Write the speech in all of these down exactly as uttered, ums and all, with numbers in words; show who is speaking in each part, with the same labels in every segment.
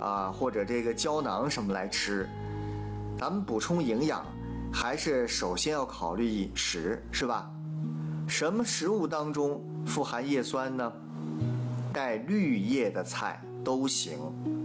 Speaker 1: 啊，或者这个胶囊什么来吃。咱们补充营养，还是首先要考虑饮食，是吧？什么食物当中富含叶酸呢？带绿叶的菜都行。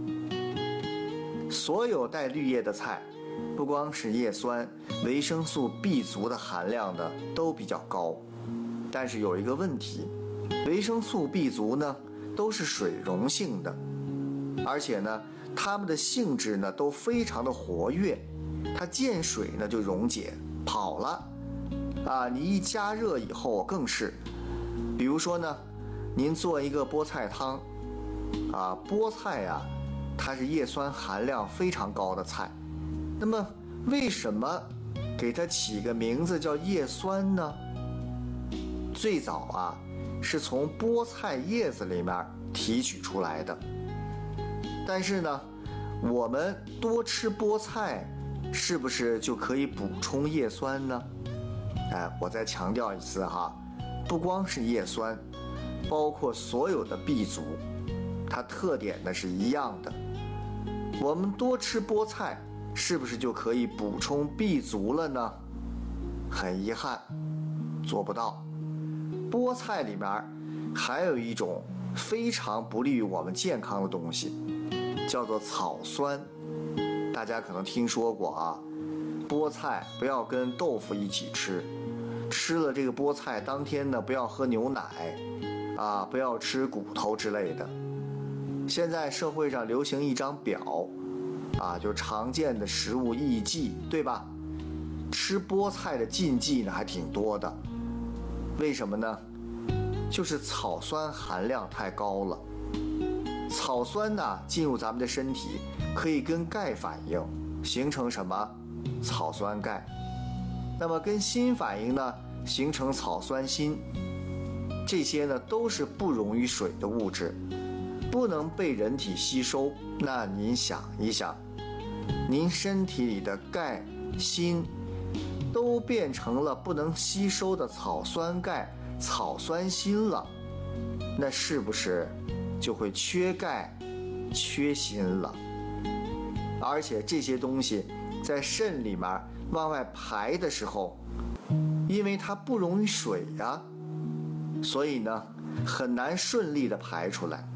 Speaker 1: 所有带绿叶的菜，不光是叶酸，维生素 B 族的含量呢都比较高。但是有一个问题，维生素 B 族呢都是水溶性的，而且呢它们的性质呢都非常的活跃，它见水呢就溶解跑了啊！你一加热以后更是，比如说呢，您做一个菠菜汤啊，菠菜啊，它是叶酸含量非常高的菜，那么为什么给它起个名字叫叶酸呢？最早啊是从菠菜叶子里面提取出来的，但是呢，我们多吃菠菜是不是就可以补充叶酸呢？哎，我再强调一次哈，不光是叶酸，包括所有的 B 族，它特点呢是一样的。我们多吃菠菜是不是就可以补充 B 族了呢？很遗憾，做不到。菠菜里面还有一种非常不利于我们健康的东西，叫做草酸。大家可能听说过啊，菠菜不要跟豆腐一起吃，吃了这个菠菜当天呢不要喝牛奶啊，不要吃骨头之类的。现在社会上流行一张表啊，就常见的食物禁忌，对吧？吃菠菜的禁忌呢还挺多的。为什么呢？就是草酸含量太高了。草酸呢进入咱们的身体，可以跟钙反应，形成什么？草酸钙。那么跟锌反应呢，形成草酸锌。这些呢都是不溶于水的物质，不能被人体吸收。那您想一想，您身体里的钙、锌都变成了不能吸收的草酸钙、草酸锌了，那是不是就会缺钙、缺锌了？而且这些东西在肾里面往外排的时候，因为它不溶于水呀，所以呢很难顺利的排出来。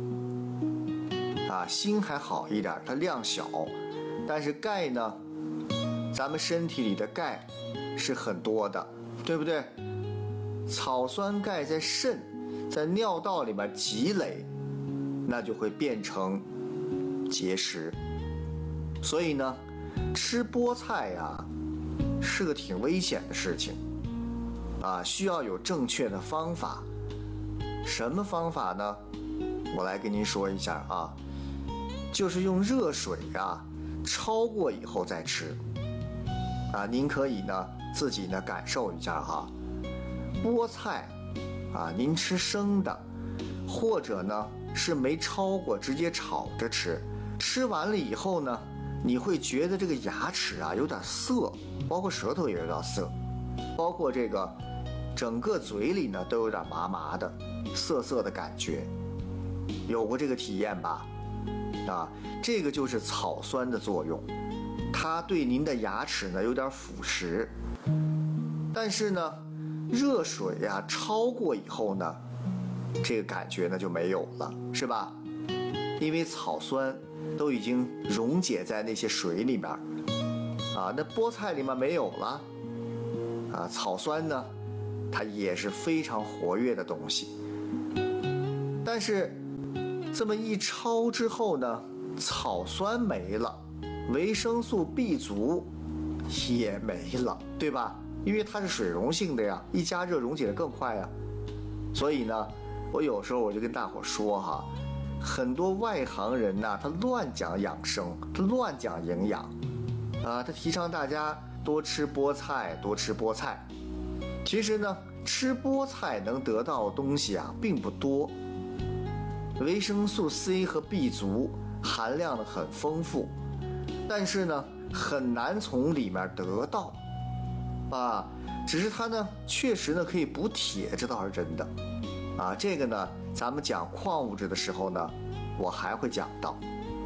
Speaker 1: 啊，锌还好一点，它量小，但是钙呢，咱们身体里的钙是很多的，对不对？草酸钙在肾、在尿道里面积累，那就会变成结石。所以呢，吃菠菜呀是个挺危险的事情啊，需要有正确的方法。什么方法呢？我来跟您说一下啊，就是用热水啊焯过以后再吃啊。您可以呢自己呢感受一下哈。菠菜啊，您吃生的，或者呢是没焯过直接炒着吃，吃完了以后呢，你会觉得这个牙齿啊有点涩，包括舌头也有点涩，包括这个整个嘴里呢都有点麻麻的涩涩的感觉。有过这个体验吧？啊，这个就是草酸的作用，它对您的牙齿呢有点腐蚀。但是呢热水啊焯过以后呢，这个感觉呢就没有了，是吧？因为草酸都已经溶解在那些水里面啊，那菠菜里面没有了啊。草酸呢它也是非常活跃的东西，但是这么一焯之后呢，草酸没了，维生素 B 族也没了，对吧？因为它是水溶性的呀，一加热溶解的更快呀。所以呢，我有时候我就跟大伙说哈，很多外行人呐，他乱讲养生，他乱讲营养啊，他提倡大家多吃菠菜，多吃菠菜。其实呢，吃菠菜能得到的东西啊并不多，维生素 C 和 B 族含量呢很丰富，但是呢很难从里面得到啊。只是它呢确实呢可以补铁，这倒是真的啊。这个呢咱们讲矿物质的时候呢我还会讲到。